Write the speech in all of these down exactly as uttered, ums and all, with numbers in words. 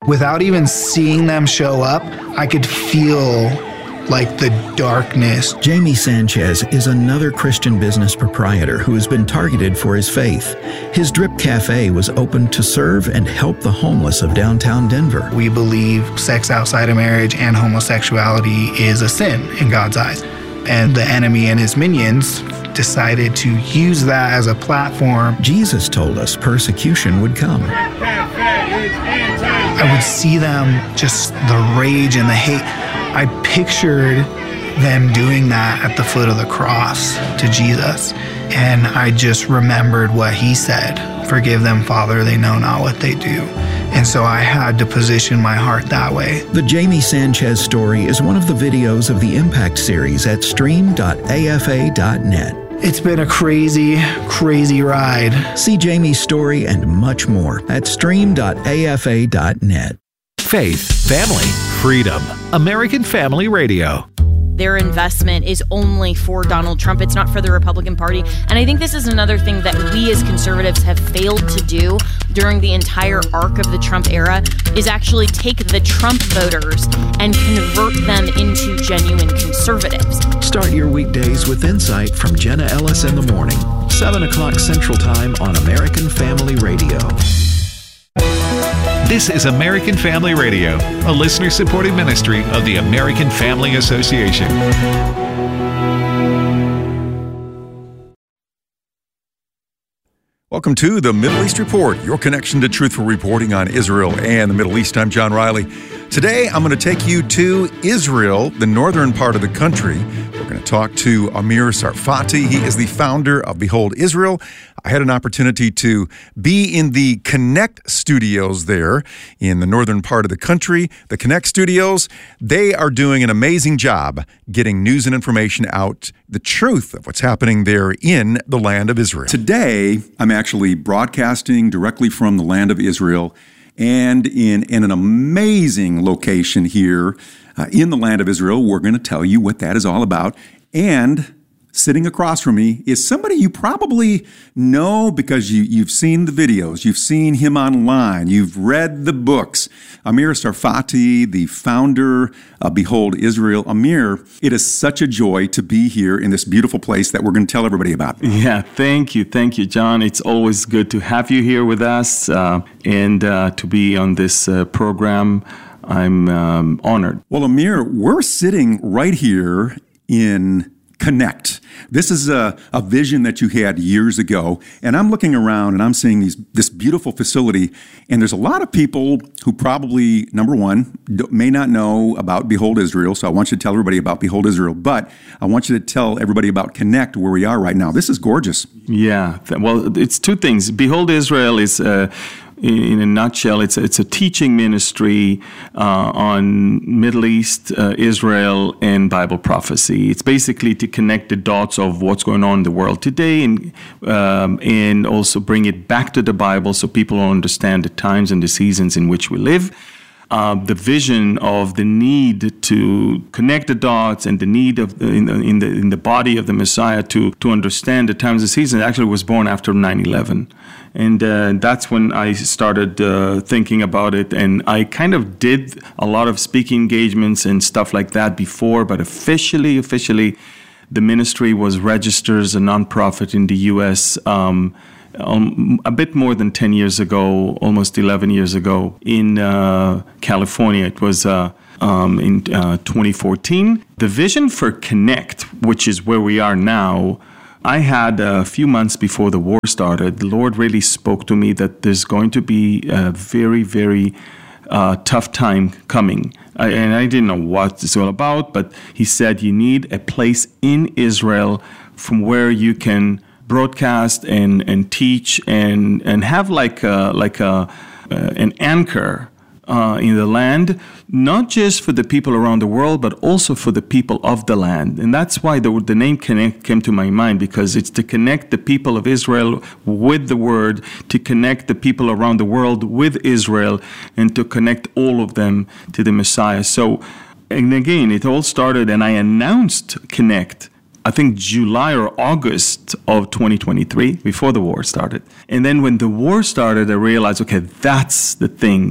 without even seeing them show up, I could feel like the darkness. Jamie Sanchez is another Christian business proprietor who has been targeted for his faith. His Drip Cafe was opened to serve and help the homeless of downtown Denver. We believe sex outside of marriage and homosexuality is a sin in God's eyes. And the enemy and his minions decided to use that as a platform. Jesus told us persecution would come. I would see them, just the rage and the hate. I pictured them doing that at the foot of the cross to Jesus. And I just remembered what he said, "Forgive them, Father, they know not what they do." And so I had to position my heart that way. The Jamie Sanchez story is one of the videos of the Impact series at stream dot a f a dot net. It's been a crazy, crazy ride. See Jamie's story and much more at stream dot a f a dot net. Faith, family, freedom. American Family Radio. Their investment is only for Donald Trump. It's not for the Republican Party. And I think this is another thing that we as conservatives have failed to do during the entire arc of the Trump era is actually take the Trump voters and convert them into genuine conservatives. Start your weekdays with insight from Jenna Ellis in the morning, seven o'clock Central Time on American Family Radio. This is American Family Radio, a listener-supported ministry of the American Family Association. Welcome to the Middle East Report, your connection to truthful reporting on Israel and the Middle East. I'm John Riley. Today, I'm going to take you to Israel, the northern part of the country. We're going to talk to Amir Tsarfati. He is the founder of Behold Israel. I had an opportunity to be in the Connect studios there in the northern part of the country. The Connect studios, they are doing an amazing job getting news and information out, the truth of what's happening there in the land of Israel. Today, I'm actually broadcasting directly from the land of Israel and in, in an amazing location here uh, in the land of Israel. We're going to tell you what that is all about. And sitting across from me is somebody you probably know because you, you've seen the videos, you've seen him online, you've read the books. Amir Tsarfati, the founder of Behold Israel. Amir, it is such a joy to be here in this beautiful place that we're going to tell everybody about. Yeah, thank you. Thank you, John. It's always good to have you here with us uh, and uh, to be on this uh, program. I'm um, honored. Well, Amir, we're sitting right here in Connect. This is a, a vision that you had years ago, and I'm looking around and I'm seeing these this beautiful facility, and there's a lot of people who probably, number one, may not know about Behold Israel, so I want you to tell everybody about Behold Israel, but I want you to tell everybody about Connect, where we are right now. This is gorgeous. Yeah, well, it's two things. Behold Israel is uh, in a nutshell, it's it's a teaching ministry uh, on Middle East, uh, Israel, and Bible prophecy. It's basically to connect the dots of what's going on in the world today, and um, and also bring it back to the Bible so people understand the times and the seasons in which we live. Uh, the vision of the need to connect the dots and the need of the, in, the, in the in the body of the Messiah to to understand the times and seasons actually was born after nine eleven. And uh, that's when I started uh, thinking about it. And I kind of did a lot of speaking engagements and stuff like that before, but officially, officially, the ministry was registered as a nonprofit in the U S um, um, a bit more than ten years ago, almost eleven years ago, in uh, California. It was uh, um, in uh, twenty fourteen. The vision for Connect, which is where we are now, I had a few months before the war started, the Lord really spoke to me that there's going to be a very, very uh, tough time coming. I, and I didn't know what it's all about, but he said you need a place in Israel from where you can broadcast and, and teach and, and have like a, like a, uh, an anchor Uh, in the land, not just for the people around the world, but also for the people of the land. And that's why the, the name Connect came to my mind, because it's to connect the people of Israel with the Word, to connect the people around the world with Israel, and to connect all of them to the Messiah. So, and again, it all started, and I announced Connect, I think July or August of twenty twenty-three, before the war started. And then when the war started, I realized, okay, that's the thing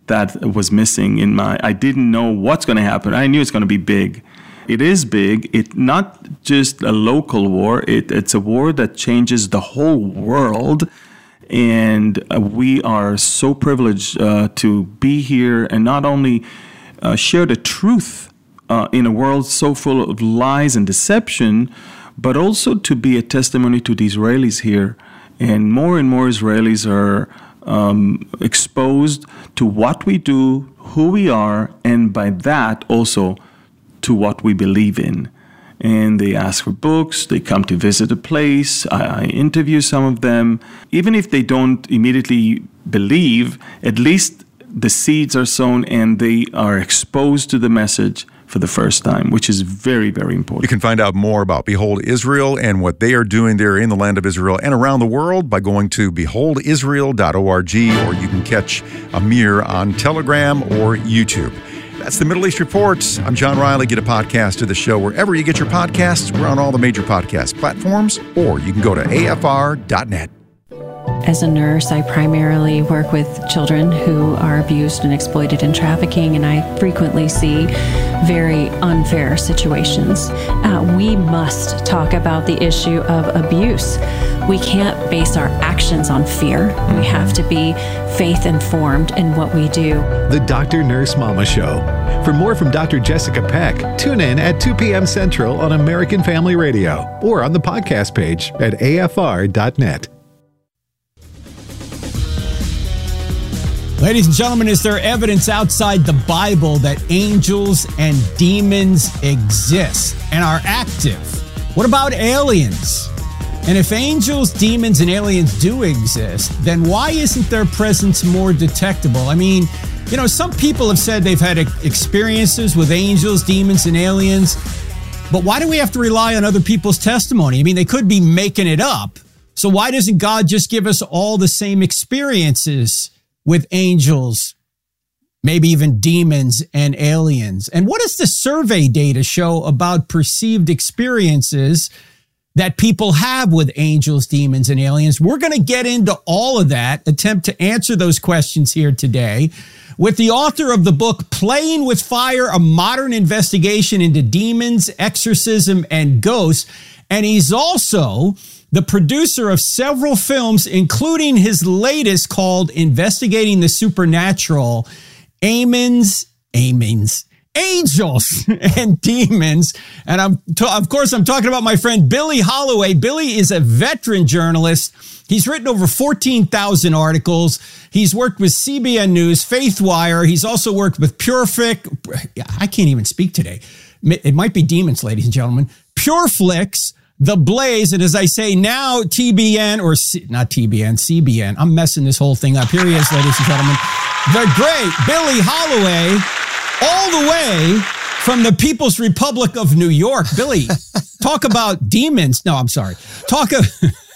that was missing in my, I didn't know what's going to happen. I knew it's going to be big. It is big. It's not just a local war. It, it's a war that changes the whole world. And uh, we are so privileged uh, to be here and not only uh, share the truth uh, in a world so full of lies and deception, but also to be a testimony to the Israelis here. And more and more Israelis are Um, exposed to what we do, who we are, and by that also to what we believe in. And they ask for books, they come to visit a place, I, I interview some of them. Even if they don't immediately believe, at least the seeds are sown and they are exposed to the message for the first time, which is very, very important. You can find out more about Behold Israel and what they are doing there in the land of Israel and around the world by going to behold israel dot org, or you can catch Amir on Telegram or YouTube. That's the Middle East Report. I'm John Riley. Get a podcast of the show wherever you get your podcasts. We're on all the major podcast platforms, or you can go to A F R dot net. As a nurse, I primarily work with children who are abused and exploited in trafficking, and I frequently see very unfair situations. Uh, we must talk about the issue of abuse. We can't base our actions on fear. We have to be faith-informed in what we do. The Doctor Nurse Mama Show. For more from Doctor Jessica Peck, tune in at two p.m. Central on American Family Radio or on the podcast page at A F R dot net. Ladies and gentlemen, is there evidence outside the Bible that angels and demons exist and are active? What about aliens? And if angels, demons, and aliens do exist, then why isn't their presence more detectable? I mean, you know, some people have said they've had experiences with angels, demons, and aliens, but why do we have to rely on other people's testimony? I mean, they could be making it up. So why doesn't God just give us all the same experiences with angels, maybe even demons and aliens? And what does the survey data show about perceived experiences that people have with angels, demons, and aliens? We're going to get into all of that, attempt to answer those questions here today with the author of the book, Playing with Fire, A Modern Investigation into Demons, Exorcism, and Ghosts. And he's also the producer of several films, including his latest called Investigating the Supernatural, Amens, Amens, Angels and Demons. And I'm, to, of course, I'm talking about my friend Billy Holloway. Billy is a veteran journalist. He's written over fourteen thousand articles. He's worked with C B N News, FaithWire. He's also worked with PureFlix. I can't even speak today. It might be demons, ladies and gentlemen. PureFlix, The Blaze, and as I say now, T B N, or C, not T B N, C B N. I'm messing this whole thing up. Here he is, ladies and gentlemen. The great Billy Holloway, all the way from the People's Republic of New York. Billy, talk about demons. No, I'm sorry. Talk, of,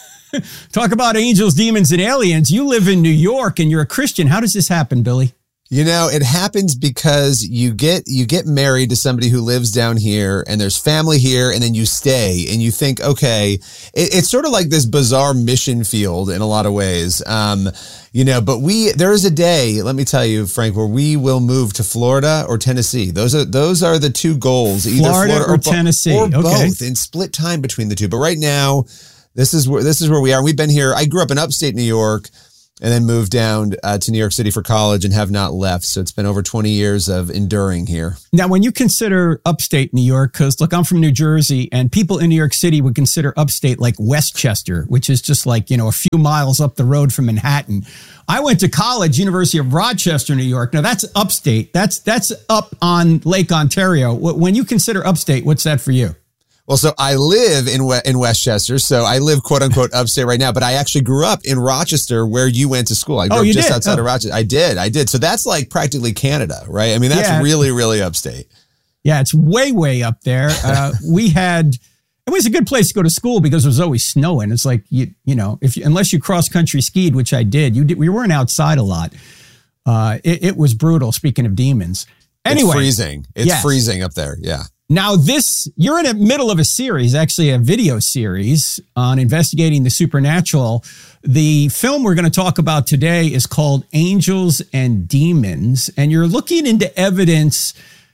talk about angels, demons, and aliens. You live in New York and you're a Christian. How does this happen, Billy? You know, it happens because you get you get married to somebody who lives down here and there's family here, and then you stay and you think, okay, it, it's sort of like this bizarre mission field in a lot of ways. Um, you know, but we there is a day, let me tell you, Frank, where we will move to Florida or Tennessee. Those are those are the two goals, either Florida, Florida or, or Tennessee, or okay. both, in split time between the two. But right now, this is where this is where we are. We've been here. I grew up in upstate New York, and then moved down uh, to New York City for college and have not left. So it's been over twenty years of enduring here. Now, when you consider upstate New York, because look, I'm from New Jersey, and people in New York City would consider upstate like Westchester, which is just like, you know, a few miles up the road from Manhattan. I went to college, University of Rochester, New York. Now that's upstate. That's, that's up on Lake Ontario. When you consider upstate, what's that for you? Well, so I live in in Westchester, so I live quote unquote upstate right now. But I actually grew up in Rochester, where you went to school. I grew oh, up you just did? outside oh. of Rochester. I did, I did. So that's like practically Canada, right? I mean, that's yeah. really, really upstate. Yeah, it's way, way up there. Uh, we had it was a good place to go to school because it was always snowing. It's like you, you know, if you, unless you cross country skied, which I did, you did. We weren't outside a lot. Uh, it, it was brutal. Speaking of demons, anyway, it's freezing. It's yes. freezing up there. Yeah. Now, this, you're in the middle of a series, actually a video series on investigating the supernatural. The film we're going to talk about today is called Angels and Demons, and you're looking into evidence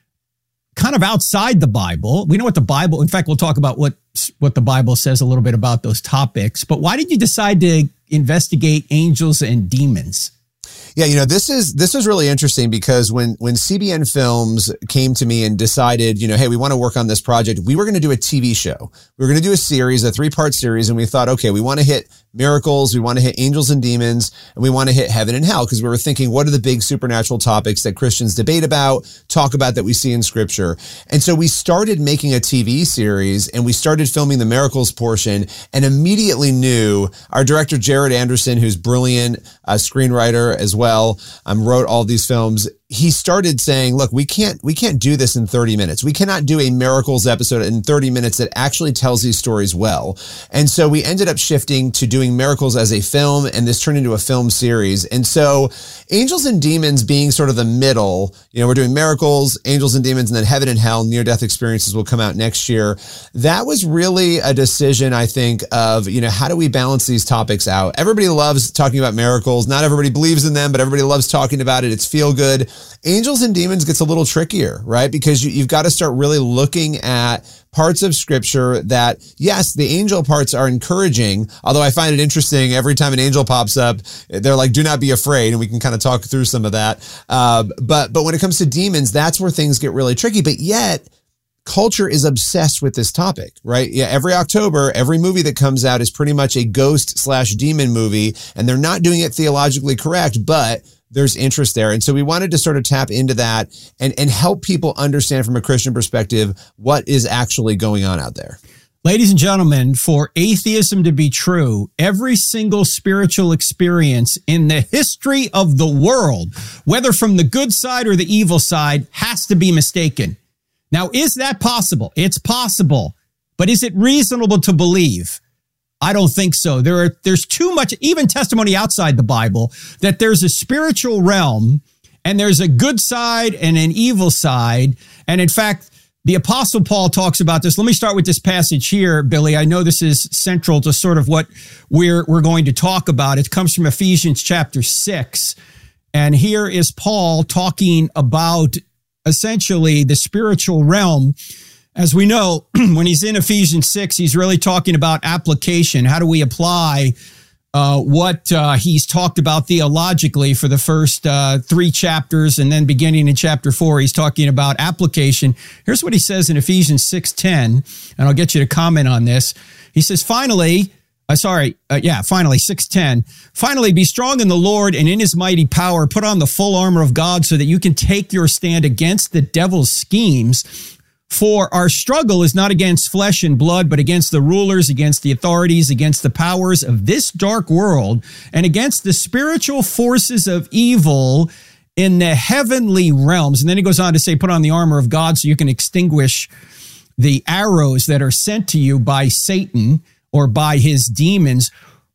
kind of outside the Bible. We know what the Bible, in fact, we'll talk about what, what the Bible says a little bit about those topics, but why did you decide to investigate angels and demons? Yeah, you know, this is this was really interesting because when when C B N Films came to me and decided, you know, hey, we want to work on this project, we were going to do a T V show. We were going to do a series, a three-part series, and we thought, okay, we want to hit miracles, we want to hit angels and demons, and we want to hit heaven and hell, because we were thinking, what are the big supernatural topics that Christians debate about, talk about, that we see in Scripture? And so we started making a T V series, and we started filming the miracles portion, and immediately knew our director, Jared Anderson, who's brilliant, a screenwriter as well, um, wrote all these films. He started saying, look, we can't, we can't do this in thirty minutes. We cannot do a miracles episode in thirty minutes that actually tells these stories well. And so we ended up shifting to doing miracles as a film, and this turned into a film series. And so Angels and Demons being sort of the middle, you know, we're doing miracles, angels and demons, and then heaven and hell, near-death experiences will come out next year. That was really a decision, I think, of, you know, how do we balance these topics out? Everybody loves talking about miracles. Not everybody believes in them, but everybody loves talking about it. It's feel good. Angels and demons gets a little trickier, right? Because you, you've got to start really looking at parts of Scripture that, yes, the angel parts are encouraging, although I find it interesting every time an angel pops up, they're like, do not be afraid, and we can kind of talk through some of that. Uh, but but when it comes to demons, that's where things get really tricky. But yet, culture is obsessed with this topic, right? Yeah, every October, every movie that comes out is pretty much a ghost slash demon movie, and they're not doing it theologically correct, but there's interest there. And so we wanted to sort of tap into that and, and help people understand from a Christian perspective what is actually going on out there. Ladies and gentlemen, for atheism to be true, every single spiritual experience in the history of the world, whether from the good side or the evil side, has to be mistaken. Now, is that possible? It's possible. But is it reasonable to believe? I don't think so. There are, there's too much, even testimony outside the Bible, that there's a spiritual realm and there's a good side and an evil side. And in fact, the Apostle Paul talks about this. Let me start with this passage here, Billy. I know this is central to sort of what we're, we're going to talk about. It comes from Ephesians chapter six. And here is Paul talking about essentially the spiritual realm. As we know, when he's in Ephesians six, he's really talking about application. How do we apply uh, what uh, he's talked about theologically for the first uh, three chapters, and then beginning in chapter four, he's talking about application. Here's what he says in Ephesians six ten, and I'll get you to comment on this. He says, finally, uh, sorry, uh, yeah, finally, six ten, finally, be strong in the Lord and in his mighty power. Put on the full armor of God so that you can take your stand against the devil's schemes. For our struggle is not against flesh and blood, but against the rulers, against the authorities, against the powers of this dark world, and against the spiritual forces of evil in the heavenly realms. And then he goes on to say, put on the armor of God so you can extinguish the arrows that are sent to you by Satan or by his demons.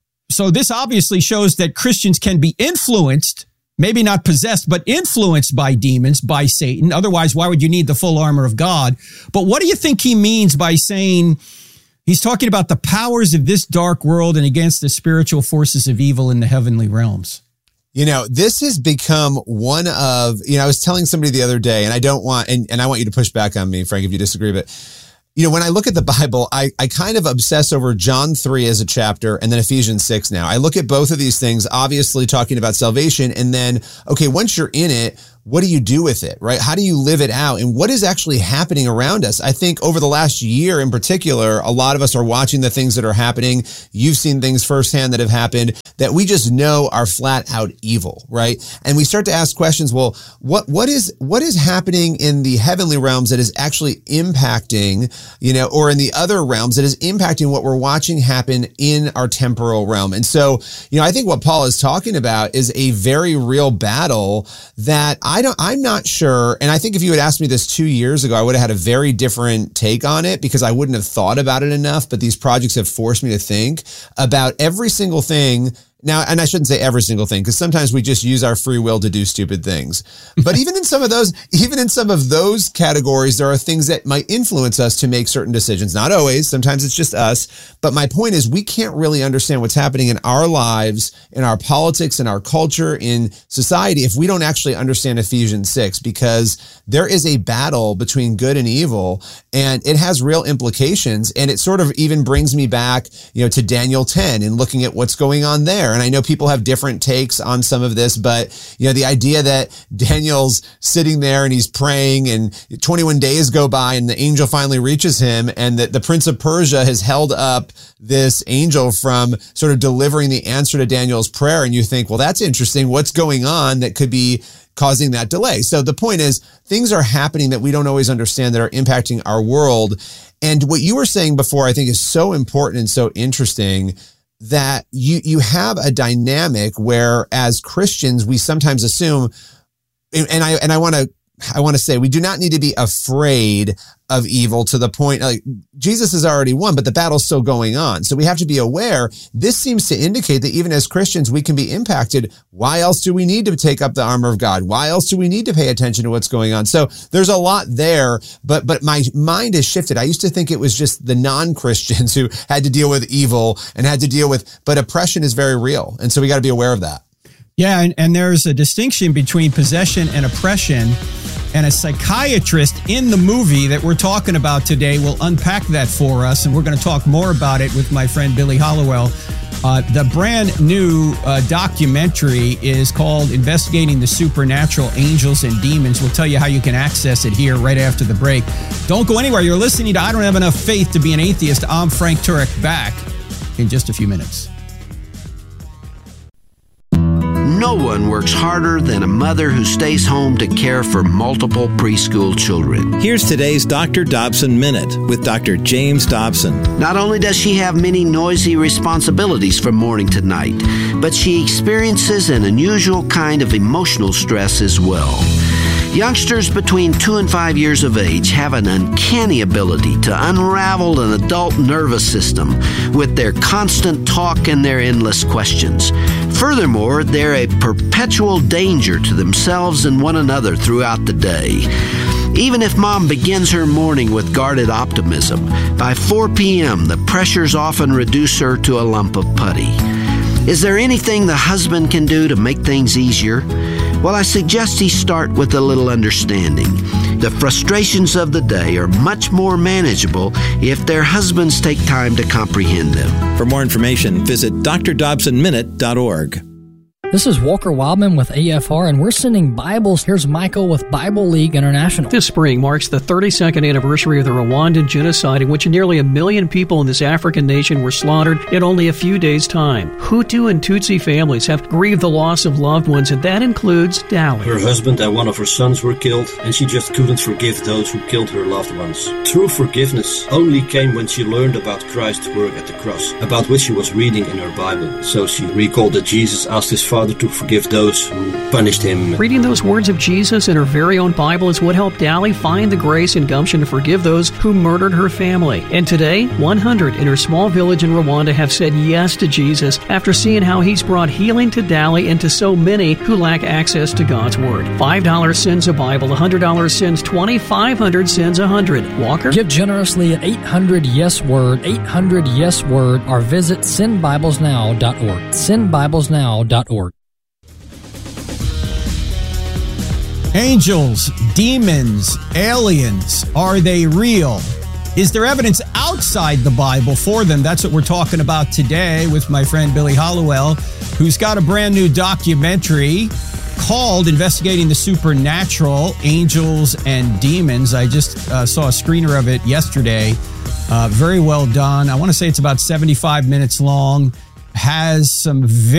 So this obviously shows that Christians can be influenced, maybe not possessed, but influenced by demons, by Satan. Otherwise, why would you need the full armor of God? But what do you think he means by saying he's talking about the powers of this dark world and against the spiritual forces of evil in the heavenly realms? You know, this has become one of, you know, I was telling somebody the other day, and I don't want, and, and I want you to push back on me, Frank, if you disagree, but you know, when I look at the Bible, I, I kind of obsess over John three as a chapter and then Ephesians six now. I look at both of these things, obviously talking about salvation, and then, okay, once you're in it, what do you do with it, right? How do you live it out? And what is actually happening around us? I think over the last year in particular, a lot of us are watching the things that are happening. You've seen things firsthand that have happened that we just know are flat out evil, right? And we start to ask questions, well, what, what is, what is happening in the heavenly realms that is actually impacting, you know, or in the other realms that is impacting what we're watching happen in our temporal realm? And so, you know, I think what Paul is talking about is a very real battle that I don't, I'm not sure. And I think if you had asked me this two years ago, I would have had a very different take on it because I wouldn't have thought about it enough. But these projects have forced me to think about every single thing Now, and I shouldn't say every single thing, because sometimes we just use our free will to do stupid things. But even in some of those, even in some of those categories, there are things that might influence us to make certain decisions. Not always. Sometimes it's just us. But my point is, we can't really understand what's happening in our lives, in our politics, in our culture, in society, if we don't actually understand Ephesians six, because there is a battle between good and evil, and it has real implications. And it sort of even brings me back, you know, to Daniel ten and looking at what's going on there. And I know people have different takes on some of this, but, you know, the idea that Daniel's sitting there and he's praying and twenty-one days go by and the angel finally reaches him, and that the Prince of Persia has held up this angel from sort of delivering the answer to Daniel's prayer. And you think, well, that's interesting. What's going on that could be causing that delay? So the point is, things are happening that we don't always understand that are impacting our world. And what you were saying before, I think, is so important and so interesting, that you, you have a dynamic where as Christians, we sometimes assume, and I, and I want to, I want to say, we do not need to be afraid of evil to the point, like Jesus has already won, but the battle's still going on. So we have to be aware. This seems to indicate that even as Christians, we can be impacted. Why else do we need to take up the armor of God? Why else do we need to pay attention to what's going on? So there's a lot there, but, but my mind has shifted. I used to think it was just the non-Christians who had to deal with evil and had to deal with, but oppression is very real. And so we got to be aware of that. Yeah. And, and there's a distinction between possession and oppression. And a psychiatrist in the movie that we're talking about today will unpack that for us. And we're going to talk more about it with my friend Billy Hollowell. Uh, the brand new uh, documentary is called Investigating the Supernatural, Angels and Demons. We'll tell you how you can access it here right after the break. Don't go anywhere. You're listening to I Don't Have Enough Faith to Be an Atheist. I'm Frank Turek, back in just a few minutes. No one works harder than a mother who stays home to care for multiple preschool children. Here's today's Doctor Dobson Minute with Doctor James Dobson. Not only does she have many noisy responsibilities from morning to night, but she experiences an unusual kind of emotional stress as well. Youngsters between two and five years of age have an uncanny ability to unravel an adult nervous system with their constant talk and their endless questions. Furthermore, they're a perpetual danger to themselves and one another throughout the day. Even if mom begins her morning with guarded optimism, by four p.m. the pressures often reduce her to a lump of putty. Is there anything the husband can do to make things easier? Well, I suggest he start with a little understanding. The frustrations of the day are much more manageable if their husbands take time to comprehend them. For more information, visit d r dobson minute dot org. This is Walker Wildman with A F R, and we're sending Bibles. Here's Michael with Bible League International. This spring marks the thirty-second anniversary of the Rwandan genocide, in which nearly a million people in this African nation were slaughtered in only a few days' time. Hutu and Tutsi families have grieved the loss of loved ones, and that includes Dali. Her husband and one of her sons were killed, and she just couldn't forgive those who killed her loved ones. True forgiveness only came when she learned about Christ's work at the cross, about which she was reading in her Bible. So she recalled that Jesus asked his Father to forgive those who punished him. Reading those words of Jesus in her very own Bible is what helped Dali find the grace and gumption to forgive those who murdered her family. And today, one hundred in her small village in Rwanda have said yes to Jesus after seeing how he's brought healing to Dali and to so many who lack access to God's Word. five dollars sends a Bible, one hundred dollars sends twenty, five hundred dollars sends one hundred. Walker? Give generously at eight hundred yes word, eight hundred yes word, or visit send bibles now dot org. send bibles now dot org. Angels, demons, aliens, are they real? Is there evidence outside the Bible for them? That's what we're talking about today with my friend Billy Hollowell, who's got a brand new documentary called Investigating the Supernatural, Angels and Demons. I just uh, saw a screener of it yesterday. Uh, very well done. I want to say it's about seventy-five minutes long. Has some very